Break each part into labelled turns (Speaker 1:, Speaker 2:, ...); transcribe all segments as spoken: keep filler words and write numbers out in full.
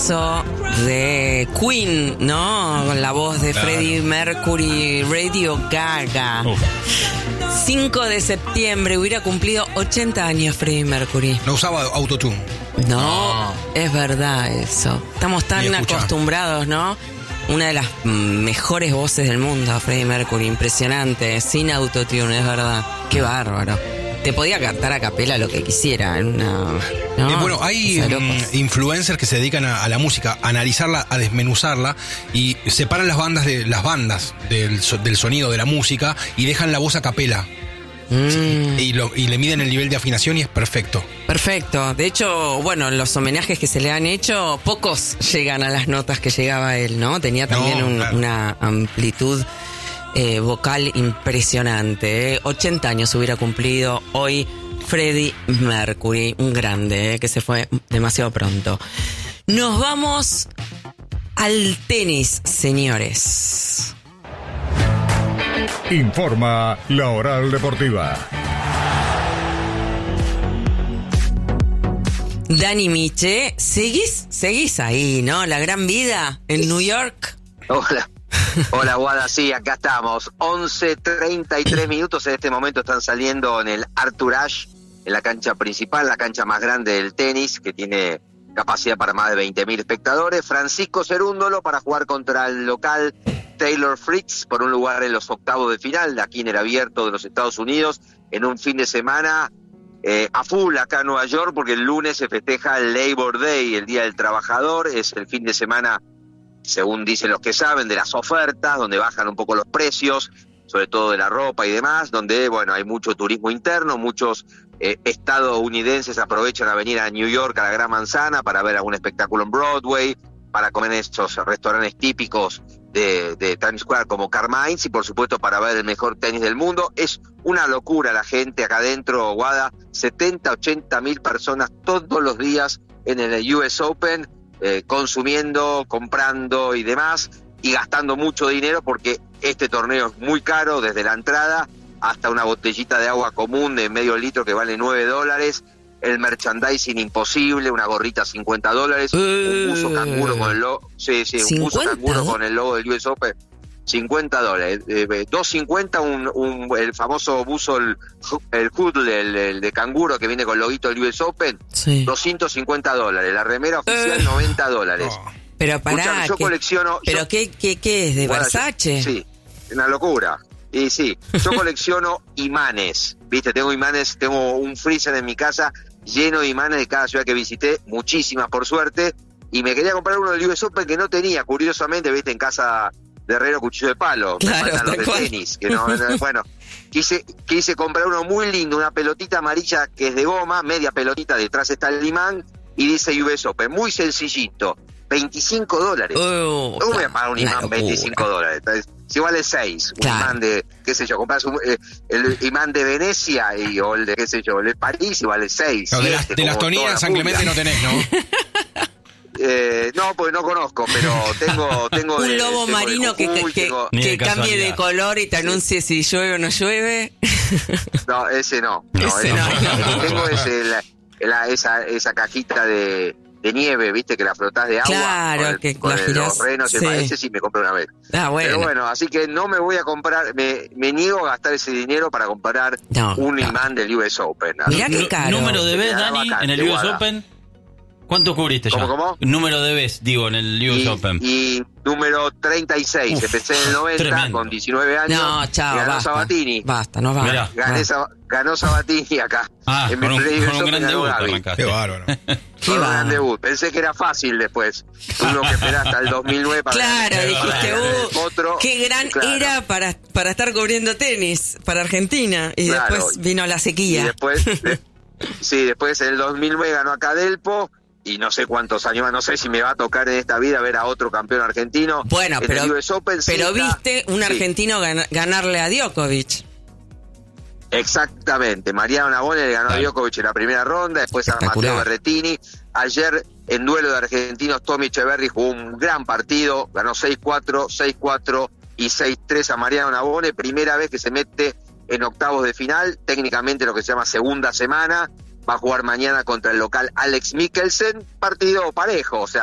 Speaker 1: temazo de Queen, ¿no? Con la voz de
Speaker 2: claro.
Speaker 1: Freddie Mercury, Radio Gaga. Uf. cinco de septiembre hubiera cumplido ochenta años Freddie Mercury.
Speaker 2: No usaba autotune.
Speaker 1: No, no, es verdad eso. Estamos tan acostumbrados, ¿no? Una de las mejores voces del mundo, Freddie Mercury, impresionante, sin autotune, es verdad. Qué bárbaro. Te podía cantar a capela lo que quisiera. En una, ¿no?
Speaker 2: eh, bueno, hay um, influencers que se dedican a, a la música, a analizarla, a desmenuzarla y separan las bandas de las bandas del, del sonido de la música y dejan la voz a capela. Mm. Y, lo, y le miden el nivel de afinación y es perfecto.
Speaker 1: Perfecto. De hecho, bueno, los homenajes que se le han hecho, pocos llegan a las notas que llegaba él, ¿no? Tenía también no, un, claro. una amplitud eh, vocal impresionante. ¿eh? ochenta años hubiera cumplido hoy Freddie Mercury, un grande, ¿eh? que se fue demasiado pronto. Nos vamos al tenis, señores.
Speaker 3: Informa La Oral Deportiva.
Speaker 1: Dani Miche, ¿seguís, seguís ahí, ¿no? La gran vida en New York.
Speaker 4: Hola. Hola, Guada, sí, acá estamos. once treinta y tres minutos en este momento están saliendo en el Arthur Ashe, en la cancha principal, la cancha más grande del tenis, que tiene capacidad para más de veinte mil espectadores. Francisco Cerúndolo para jugar contra el local Taylor Fritz por un lugar en los octavos de final, aquí en el Abierto de los Estados Unidos, en un fin de semana eh, a full acá en Nueva York, porque el lunes se festeja el Labor Day, el Día del Trabajador. Es el fin de semana, según dicen los que saben, de las ofertas, donde bajan un poco los precios, sobre todo de la ropa y demás, donde, bueno, hay mucho turismo interno, muchos eh, estadounidenses aprovechan a venir a New York, a la Gran Manzana, para ver algún espectáculo en Broadway, para comer en estos restaurantes típicos de, de Times Square como Carmine's y, por supuesto, para ver el mejor tenis del mundo. Es una locura la gente acá adentro, Guada, setenta, ochenta mil personas todos los días en el U S Open, eh, consumiendo, comprando y demás, y gastando mucho dinero porque este torneo es muy caro, desde la entrada hasta una botellita de agua común de medio litro que vale nueve dólares, el merchandising imposible, una gorrita cincuenta dólares, uh, un buzo canguro con el logo, sí, sí, un buzo canguro con el logo del U S Open, cincuenta dólares, eh, dos cincuenta un, un, el famoso buzo, el, el hood, el, el de canguro que viene con el loguito del U S Open, sí. doscientos cincuenta dólares, la remera oficial uh, noventa dólares. Oh.
Speaker 1: Pero pará,
Speaker 4: Escuchame, yo
Speaker 1: que,
Speaker 4: colecciono...
Speaker 1: ¿Pero
Speaker 4: yo,
Speaker 1: qué, qué, qué es? ¿De
Speaker 4: bueno,
Speaker 1: Versace?
Speaker 4: Yo, sí, una locura. Y sí, yo colecciono imanes, ¿viste? Tengo imanes, tengo un freezer en mi casa lleno de imanes de cada ciudad que visité, muchísimas por suerte, y me quería comprar uno del U S Open que no tenía, curiosamente, ¿viste? En casa de herrero, cuchillo de palo,
Speaker 1: claro,
Speaker 4: me faltan los de cual. tenis, que no, no, bueno, quise, quise comprar uno muy lindo, una pelotita amarilla que es de goma, media pelotita, detrás está el imán, y dice U S Open, muy sencillito, veinticinco dólares. Uh, ¿Cómo voy a pagar un imán veinticinco dólares? Entonces, si vale seis, claro. Un imán de, qué sé yo, compras un, eh, el imán de Venecia y, o el de, qué sé yo, el de París y vale seis.
Speaker 2: No, de las, de las Toninas San Clemente no tenés, ¿no?
Speaker 4: Eh, no, pues no conozco, pero tengo... tengo
Speaker 1: un
Speaker 4: de,
Speaker 1: lobo
Speaker 4: tengo
Speaker 1: marino
Speaker 4: de Jujuy,
Speaker 1: que, que,
Speaker 4: tengo...
Speaker 1: que cambie de color y te anuncie sí. si llueve o no llueve.
Speaker 4: No, ese no. no
Speaker 1: ese
Speaker 4: ese
Speaker 1: no.
Speaker 4: no. El que tengo es el, la, esa, esa cajita de... de nieve, viste, que la frotás de agua.
Speaker 1: Claro,
Speaker 4: con el,
Speaker 1: que
Speaker 4: con
Speaker 1: la
Speaker 4: el,
Speaker 1: girás,
Speaker 4: los renos, sí. Ese sí me compré una vez.
Speaker 1: Ah, bueno.
Speaker 4: Pero bueno, así que no me voy a comprar, me, me niego a gastar ese dinero para comprar
Speaker 1: no,
Speaker 4: un
Speaker 1: no.
Speaker 4: imán del U S Open.
Speaker 1: Mirá qué caro.
Speaker 5: Número de vez, Dani, en el U S Open. ¿Cuánto cubriste ya?
Speaker 4: ¿Cómo, cómo?
Speaker 5: Número de vez, digo, en el U S
Speaker 4: y, Open. Y número treinta y seis. Uf, empecé en el noventa, tremendo. Con diecinueve años.
Speaker 1: No, chao,
Speaker 4: ganó
Speaker 1: basta.
Speaker 4: Sabatini.
Speaker 1: Basta, no va.
Speaker 4: Gané,
Speaker 1: no.
Speaker 4: Ganó Sabatini acá.
Speaker 5: Ah,
Speaker 4: en
Speaker 5: con un,
Speaker 4: con
Speaker 5: un gran debut arrancaste.
Speaker 2: Qué bárbaro.
Speaker 4: Qué un gran debut. Pensé que era fácil después. Uno que esperá hasta el dos mil nueve para...
Speaker 1: Claro,
Speaker 4: ganar.
Speaker 1: dijiste, uh,
Speaker 4: otro,
Speaker 1: qué gran
Speaker 4: claro.
Speaker 1: era para, para estar cubriendo tenis para Argentina. Y claro. después vino la sequía.
Speaker 4: Y después, de, sí, después en el dos mil nueve ganó acá Delpo. Y no sé cuántos años más, no sé si me va a tocar en esta vida ver a otro campeón argentino.
Speaker 1: Bueno,
Speaker 4: en
Speaker 1: pero,
Speaker 4: el U S Open,
Speaker 1: pero
Speaker 4: sí,
Speaker 1: viste un argentino sí. gan- ganarle a Djokovic.
Speaker 4: Exactamente, Mariano Navone le ganó a Djokovic en la primera ronda, después a Matteo Berrettini. Ayer en duelo de argentinos, Tommy Echeverry jugó un gran partido, ganó seis cuatro, seis cuatro y seis tres a Mariano Navone, primera vez que se mete en octavos de final, técnicamente lo que se llama segunda semana. Va a jugar mañana contra el local Alex Mikkelsen, partido parejo, o sea,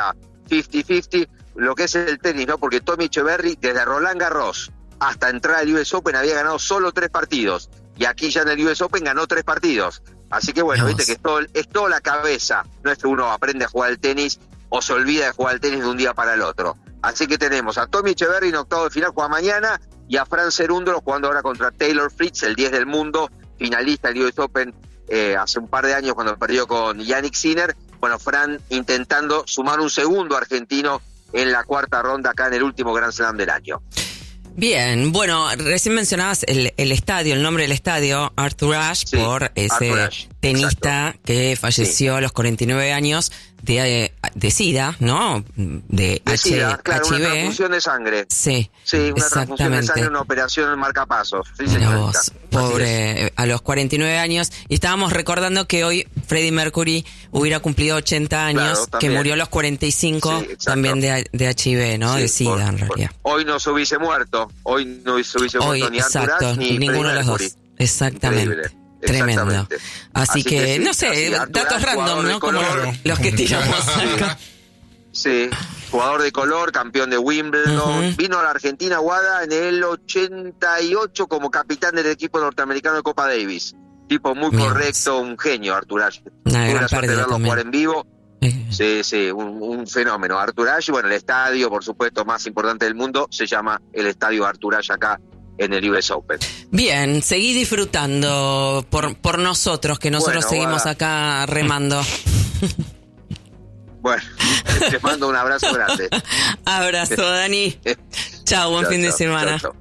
Speaker 4: cincuenta cincuenta, lo que es el tenis, ¿no? Porque Tommy Echeverry, desde Roland Garros hasta entrar al U S Open, había ganado solo tres partidos. Y aquí ya en el U S Open ganó tres partidos. Así que bueno, Dios. Viste que es todo, es toda la cabeza. No es que uno aprende a jugar al tenis o se olvida de jugar al tenis de un día para el otro. Así que tenemos a Tommy Echeverry en octavo de final, juega mañana, y a Fran Cerúndolo jugando ahora contra Taylor Fritz, el diez del mundo, finalista del U S Open eh, hace un par de años cuando perdió con Yannick Sinner. Bueno, Fran intentando sumar un segundo argentino en la cuarta ronda acá en el último Grand Slam del año.
Speaker 1: Bien, bueno, recién mencionabas el, el estadio, el nombre del estadio, Arthur Ashe, sí, por ese Ashe, tenista exacto. que falleció sí. a los cuarenta y nueve años de, de SIDA, ¿no? De,
Speaker 4: de
Speaker 1: H,
Speaker 4: SIDA, claro,
Speaker 1: H I V.
Speaker 4: Una transfusión de sangre.
Speaker 1: Sí,
Speaker 4: sí, una transfusión de sangre, una operación en marcapasos. Sí,
Speaker 1: vos, pobre, a los cuarenta y nueve años. Y estábamos recordando que hoy Freddie Mercury hubiera cumplido ochenta años, claro, que murió a los cuarenta y cinco, sí, también de, de H I V, ¿no? Sí, de SIDA, por, en realidad.
Speaker 4: Por, hoy no se hubiese muerto, hoy no se hubiese
Speaker 1: hoy,
Speaker 4: muerto ni
Speaker 1: exacto,
Speaker 4: Arthur Ashe ni
Speaker 1: ninguno de los dos. Exactamente. Increíble. Tremendo. Así, así que, que sí, no sé, datos random, ¿no? Como los que tiramos acá.
Speaker 4: Sí, jugador de color, campeón de Wimbledon. Uh-huh. Vino a la Argentina, Guada, en el ochenta y ocho como capitán del equipo norteamericano de Copa Davis. Tipo muy Bien. correcto, un genio, Arthur Ashe. Tuve la suerte de verlo jugar en vivo. Uh-huh. Sí, sí, un, un fenómeno. Arthur Ashe, bueno, el estadio, por supuesto, más importante del mundo, se llama el Estadio Arthur Ashe acá en el U S Open.
Speaker 1: Bien, seguí disfrutando por, por nosotros, que nosotros bueno, seguimos Guada. acá remando.
Speaker 4: Bueno, te mando un abrazo grande.
Speaker 1: Abrazo, Dani. Chao, buen chau, fin chau, de semana. Chau,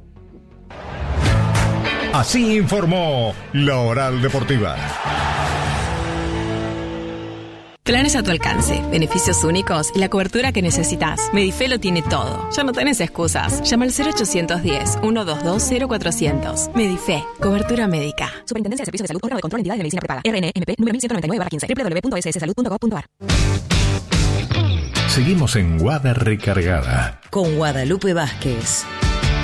Speaker 3: Así informó La Oral Deportiva.
Speaker 6: Planes a tu alcance, beneficios únicos y la cobertura que necesitas. Medife lo tiene todo. Ya no tenés excusas. Llama al cero ochocientos diez, ciento veintidós, cero cuatrocientos. Medife, cobertura médica.
Speaker 7: Superintendencia de Servicios de Salud, órgano de control de entidades de medicina prepaga. R N M P número mil ciento noventa y nueve barra quince. doble u doble u doble u punto s s salud punto gov punto a r.
Speaker 3: Seguimos en Guada Recargada
Speaker 8: con Guadalupe Vázquez.